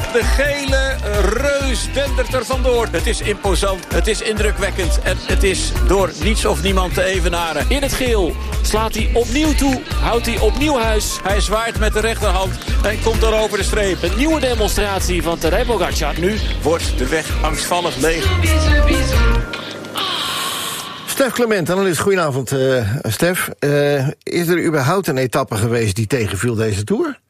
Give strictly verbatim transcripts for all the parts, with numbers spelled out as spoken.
De gele reus dendert er vandoor. Het is imposant, het is indrukwekkend en het is door niets of niemand te evenaren. In het geel slaat hij opnieuw toe, houdt hij opnieuw huis. Hij zwaait met de rechterhand en komt er over de streep. Een nieuwe demonstratie van Tadej Pogačar. Nu wordt de weg angstvallig leeg. Stef Clement, analist, goedenavond uh, Stef. Uh, is er überhaupt een etappe geweest die tegenviel deze Tour?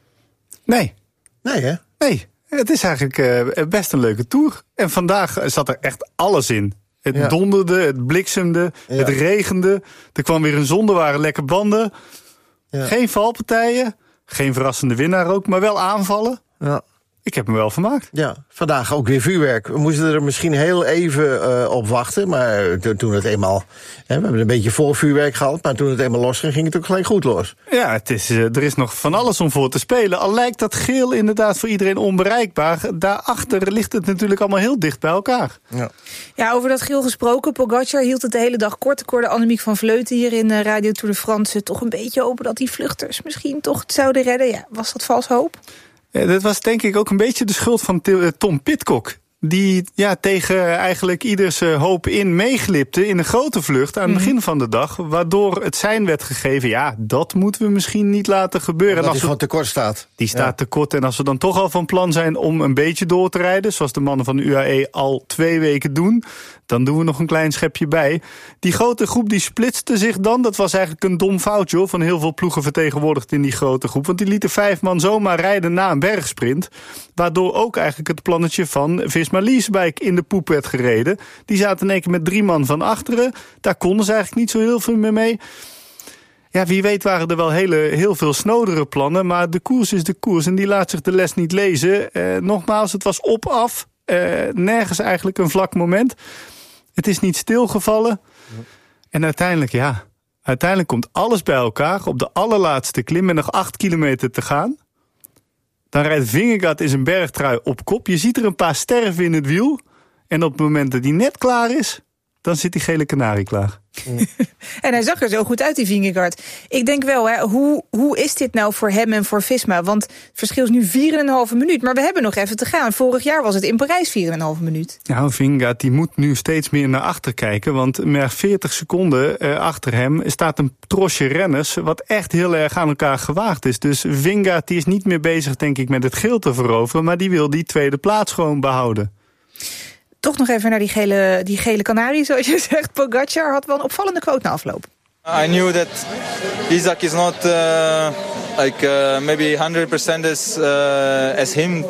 Nee. Nee, hè? Nee, het is eigenlijk uh, best een leuke Tour. En vandaag zat er echt alles in. Het ja. donderde, het bliksemde, ja. het regende. Er kwam weer een zon, er waren lekker banden. Ja. Geen valpartijen, geen verrassende winnaar ook, maar wel aanvallen. Ja. Ik heb me wel vermaakt. Ja, vandaag ook weer vuurwerk. We moesten er misschien heel even uh, op wachten. Maar to, toen het eenmaal... Hè, we hebben een beetje voorvuurwerk gehad. Maar toen het eenmaal losging, ging het ook gelijk goed los. Ja, het is, uh, er is nog van alles om voor te spelen. Al lijkt dat geel inderdaad voor iedereen onbereikbaar. Daarachter ligt het natuurlijk allemaal heel dicht bij elkaar. Ja, ja, over dat geel gesproken. Pogačar hield het de hele dag kort. Ik hoorde Annemiek van Vleuten hier in uh, Radio Tour de France toch een beetje hopen dat die vluchters misschien toch het zouden redden. Ja, was dat vals hoop? Ja, dat was denk ik ook een beetje de schuld van Tom Pidcock. Die ja, tegen eigenlijk ieders hoop in meeglipte in een grote vlucht aan het begin mm. van de dag. Waardoor het sein werd gegeven, ja, dat moeten we misschien niet laten gebeuren. Omdat en als hij gewoon tekort staat. Die staat ja. tekort. En als we dan toch al van plan zijn om een beetje door te rijden, zoals de mannen van de U A E al twee weken doen, dan doen we nog een klein schepje bij. Die grote groep die splitste zich dan. Dat was eigenlijk een dom foutje hoor, van heel veel ploegen vertegenwoordigd in die grote groep. Want die lieten vijf man zomaar rijden na een bergsprint. Waardoor ook eigenlijk het plannetje van Visma-Leasebike in de poep werd gereden. Die zaten in één keer met drie man van achteren. Daar konden ze eigenlijk niet zo heel veel meer mee. Ja, wie weet waren er wel hele, heel veel snodere plannen. Maar de koers is de koers en die laat zich de les niet lezen. Eh, nogmaals, het was op-af. Eh, nergens eigenlijk een vlak moment. Het is niet stilgevallen. Ja. En uiteindelijk, ja, uiteindelijk komt alles bij elkaar. Op de allerlaatste klim met nog acht kilometer te gaan. Dan rijdt Vingegaard in zijn bergtrui op kop. Je ziet er een paar sterven in het wiel. En op het moment dat hij net klaar is, dan zit die gele kanarie klaar. Mm. En hij zag er zo goed uit, die Vingegaard. Ik denk wel, hè, hoe, hoe is dit nou voor hem en voor Visma? Want het verschil is nu vier komma vijf minuut. Maar we hebben nog even te gaan. Vorig jaar was het in Parijs vier komma vijf minuut. Nou, Vingegaard die moet nu steeds meer naar achter kijken. Want met veertig seconden uh, achter hem staat een trosje renners, wat echt heel erg aan elkaar gewaagd is. Dus Vingegaard die is niet meer bezig, denk ik, met het geel te veroveren. Maar die wil die tweede plaats gewoon behouden. Toch nog even naar die gele, die gele kanarie, zoals je zegt. Pogačar had wel een opvallende quote na afloop. I knew that Isaac is not uh, like uh, maybe one hundred percent as, uh, as him.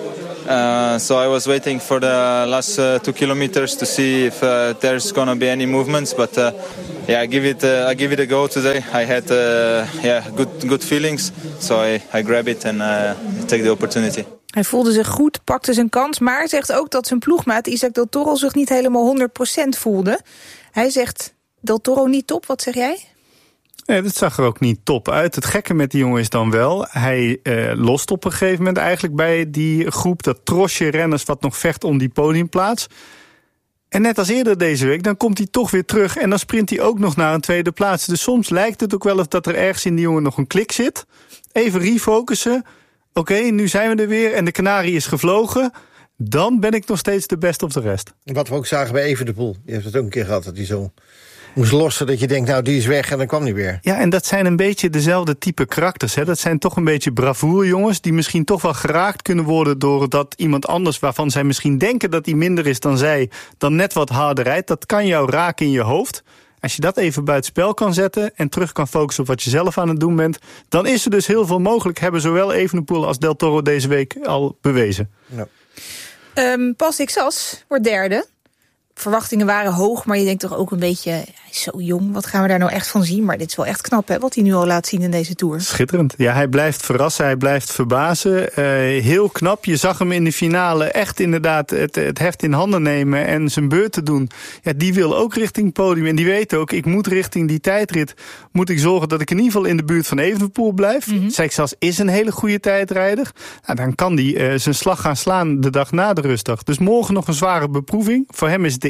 Uh, so I was waiting for the last uh, two kilometers to see if uh, there's gonna be any movements. But uh, yeah, I give it uh, I give it a go today. I had uh, yeah good good feelings, so I I grab it and uh, take the opportunity. Hij voelde zich goed, pakte zijn kans, maar zegt ook dat zijn ploegmaat Isaac Del Toro zich niet helemaal honderd procent voelde. Hij zegt, Del Toro niet top, wat zeg jij? Nee, dat zag er ook niet top uit. Het gekke met die jongen is dan wel, hij eh, lost op een gegeven moment eigenlijk bij die groep, dat trosje renners wat nog vecht om die podiumplaats. En net als eerder deze week, dan komt hij toch weer terug en dan sprint hij ook nog naar een tweede plaats. Dus soms lijkt het ook wel of dat er ergens in die jongen nog een klik zit. Even refocussen. Oké, okay, nu zijn we er weer en de kanarie is gevlogen. Dan ben ik nog steeds de best of de rest. Wat we ook zagen bij Evenepoel. Je hebt het ook een keer gehad dat hij zo moest lossen, dat je denkt, nou, die is weg en dan kwam hij weer. Ja, en dat zijn een beetje dezelfde type karakters. Hè. Dat zijn toch een beetje bravoerjongens die misschien toch wel geraakt kunnen worden doordat iemand anders, waarvan zij misschien denken dat hij minder is dan zij, dan net wat harder rijdt. Dat kan jou raken in je hoofd. Als je dat even buitenspel kan zetten en terug kan focussen op wat je zelf aan het doen bent, dan is er dus heel veel mogelijk. Hebben zowel Evenepoel als Del Toro deze week al bewezen. Ja. Um, Pasik Sas wordt derde. Verwachtingen waren hoog, maar je denkt toch ook een beetje, hij is zo jong, wat gaan we daar nou echt van zien? Maar dit is wel echt knap, hè, wat hij nu al laat zien in deze Tour. Schitterend. Ja, hij blijft verrassen, hij blijft verbazen. Uh, heel knap. Je zag hem in de finale echt inderdaad het, het heft in handen nemen en zijn beurt te doen. Ja, die wil ook richting het podium en die weet ook, ik moet richting die tijdrit, moet ik zorgen dat ik in ieder geval in de buurt van Evenepoel blijf. Mm-hmm. Sexas is een hele goede tijdrijder. Nou, dan kan hij uh, zijn slag gaan slaan de dag na de rustdag. Dus morgen nog een zware beproeving. Voor hem is het de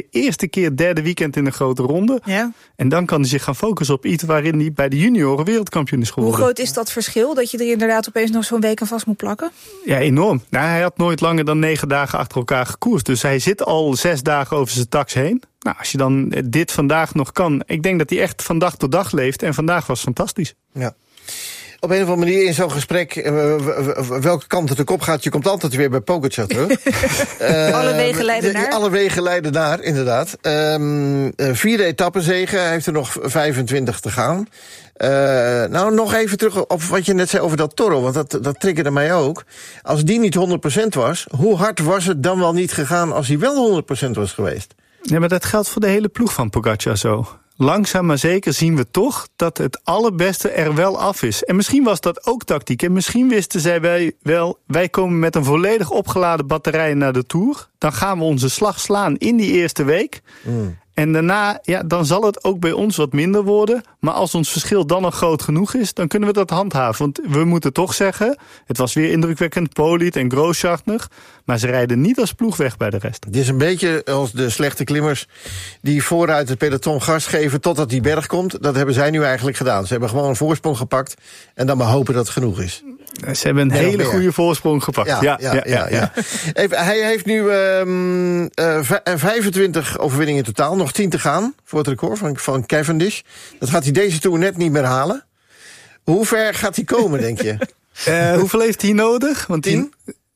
de eerste keer derde weekend in een grote ronde. Ja. En dan kan hij zich gaan focussen op iets waarin hij bij de junioren wereldkampioen is geworden. Hoe groot is dat verschil, dat je er inderdaad opeens nog zo'n week aan vast moet plakken? Ja, enorm. Nou, hij had nooit langer dan negen dagen achter elkaar gekoerst. Dus hij zit al zes dagen over zijn tax heen. Nou, als je dan dit vandaag nog kan. Ik denk dat hij echt van dag tot dag leeft. En vandaag was fantastisch. Ja. Op een of andere manier in zo'n gesprek, uh, welke kant het ook op gaat, je komt altijd weer bij Pogačar terug. uh, alle wegen leiden naar. Alle wegen leiden naar, inderdaad. Um, uh, vierde etappenzege, hij heeft er nog vijfentwintig te gaan. Uh, nou, nog even terug op wat je net zei over dat Toro, want dat, dat triggerde mij ook. Als die niet honderd procent was, hoe hard was het dan wel niet gegaan als hij wel honderd procent was geweest? Ja, maar dat geldt voor de hele ploeg van Pogačar zo. Langzaam maar zeker zien we toch dat het allerbeste er wel af is. En misschien was dat ook tactiek. En misschien wisten zij wij wel, wij komen met een volledig opgeladen batterij naar de Tour. Dan gaan we onze slag slaan in die eerste week. Mm. En daarna, ja, dan zal het ook bij ons wat minder worden. Maar als ons verschil dan nog groot genoeg is, dan kunnen we dat handhaven. Want we moeten toch zeggen, het was weer indrukwekkend, Poliet en Grosschartner. Maar ze rijden niet als ploeg weg bij de rest. Het is een beetje als de slechte klimmers die vooruit het peloton gas geven totdat die berg komt. Dat hebben zij nu eigenlijk gedaan. Ze hebben gewoon een voorsprong gepakt en dan maar hopen dat het genoeg is. Ze hebben een hele goede voorsprong gepakt. Ja, ja, ja. ja, ja, ja. Even, hij heeft nu um, uh, vijfentwintig overwinningen in totaal. Nog tien te gaan voor het record van, van Cavendish. Dat gaat hij deze Tour net niet meer halen. Hoe ver gaat hij komen, denk je? uh, hoeveel heeft hij nodig? Want tien?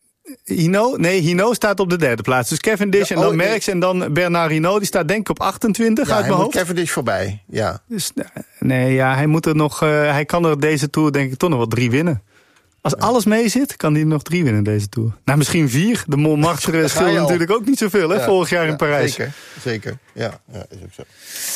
Hino? Nee, Hino staat op de derde plaats. Dus Cavendish ja, oh, en dan Merckx nee. en dan Bernard Hinault. Die staat denk ik op achtentwintig ja, uit mijn hoofd. Cavendish voorbij, ja. Dus, nee, ja, hij moet er nog. Uh, hij kan er deze Tour denk ik toch nog wel drie winnen. Als ja. alles mee zit, kan hij nog drie winnen deze Tour. Nou, misschien vier. De Montmartre scheelde natuurlijk ook niet zoveel, hè, ja, vorig jaar ja, in Parijs. Zeker, zeker. Ja, ja, is ook zo.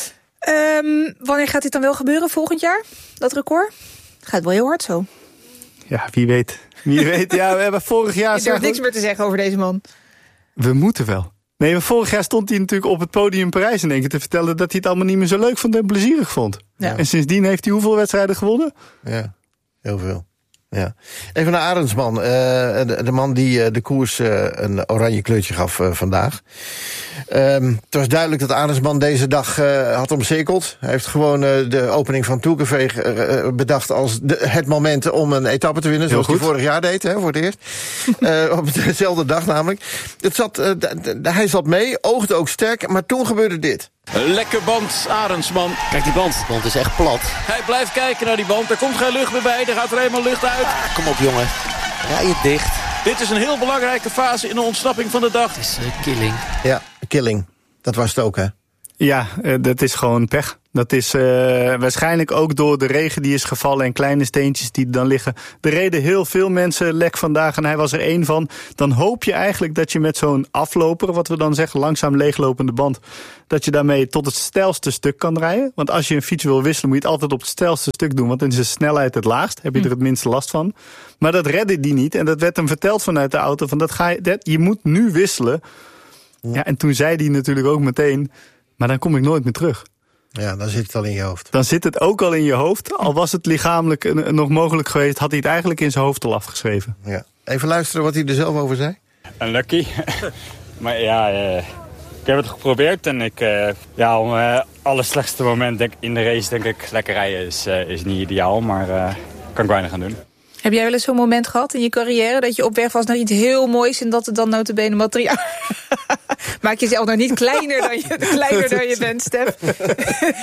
Um, wanneer gaat dit dan wel gebeuren? Volgend jaar? Dat record? Gaat wel heel hard zo. Ja, wie weet. Wie weet. Ja, we hebben vorig jaar... Je durft niks meer te zeggen over deze man. We moeten wel. Nee, maar vorig jaar stond hij natuurlijk op het podium in Parijs en één keer te vertellen dat hij het allemaal niet meer zo leuk vond en plezierig vond. Ja. En sindsdien heeft hij hoeveel wedstrijden gewonnen? Ja, heel veel. Ja. Even naar Arendsman, uh, de, de man die uh, de koers uh, een oranje kleurtje gaf uh, vandaag. Um, het was duidelijk dat Arendsman deze dag uh, had omcirkeld. Hij heeft gewoon uh, de opening van Tourcafé uh, bedacht als de, het moment om een etappe te winnen. Zoals hij vorig jaar deed, hè, voor het eerst. uh, op dezelfde dag namelijk. Het zat, uh, d- d- hij zat mee, oogde ook sterk, maar toen gebeurde dit. Lekker band, Arendsman. Kijk die band. De band is echt plat. Hij blijft kijken naar die band. Er komt geen lucht meer bij. Er gaat er helemaal lucht uit. Ah, kom op, jongen. Rij je dicht. Dit is een heel belangrijke fase in de ontsnapping van de dag. Het is uh, killing. Ja, killing. Dat was het ook, hè? Ja, uh, dat is gewoon pech. Dat is uh, waarschijnlijk ook door de regen die is gevallen en kleine steentjes die er dan liggen. Er reden heel veel mensen lek vandaag en hij was er één van. Dan hoop je eigenlijk dat je met zo'n afloper, wat we dan zeggen, langzaam leeglopende band, dat je daarmee tot het steilste stuk kan rijden. Want als je een fiets wil wisselen, moet je het altijd op het steilste stuk doen. Want dan is de snelheid het laagst, heb je er het minste last van. Maar dat redde die niet en dat werd hem verteld vanuit de auto. Van dat ga je, dat, je moet nu wisselen. Ja, en toen zei hij natuurlijk ook meteen, maar dan kom ik nooit meer terug. Ja, dan zit het al in je hoofd. Dan zit het ook al in je hoofd. Al was het lichamelijk nog mogelijk geweest, had hij het eigenlijk in zijn hoofd al afgeschreven. Ja. Even luisteren wat hij er zelf over zei. Unlucky. Maar ja, uh, ik heb het geprobeerd. En ik, uh, ja, om uh, allerslechtste moment denk, in de race denk ik, lekker rijden is, uh, is niet ideaal. Maar uh, kan ik weinig aan doen. Heb jij wel eens zo'n moment gehad in je carrière dat je op weg was naar iets heel moois en dat het dan notabene materiaal... Maak jezelf nou niet kleiner dan je, kleiner dan je bent, Stef.